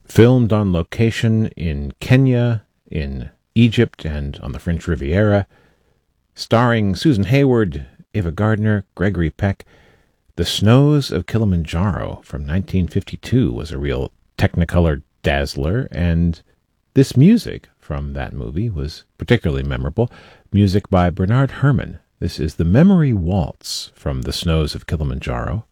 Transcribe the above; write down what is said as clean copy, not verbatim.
filmed on location in Kenya, in Egypt, and on the French Riviera, starring Susan Hayward, Ava Gardner, Gregory Peck. The Snows of Kilimanjaro from 1952 was a real Technicolor dazzler, and this music from that movie was particularly memorable. Music by Bernard Herrmann. This is the Memory Waltz from The Snows of Kilimanjaro.